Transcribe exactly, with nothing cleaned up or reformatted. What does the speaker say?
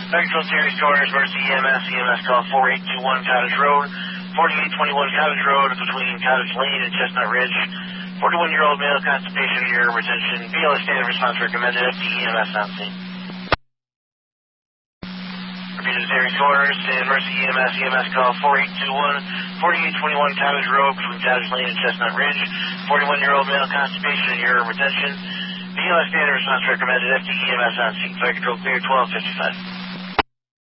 Spectral Series Corners, Mercy E M S, E M S call four eight two one Cottage Road, forty-eight twenty-one Cottage Road between Cottage Lane and Chestnut Ridge. forty-one-year-old male, constipation, urine retention, B L S standard response recommended, F D E M S on scene. Repeated Series Corners and Mercy E M S, E M S call four eight two one, forty-eight twenty-one Cottage Road between Cottage Lane and Chestnut Ridge. forty-one-year-old male, constipation, urine retention, B L S standard response recommended, F D E M S on scene. Fire control clear, twelve fifty-five.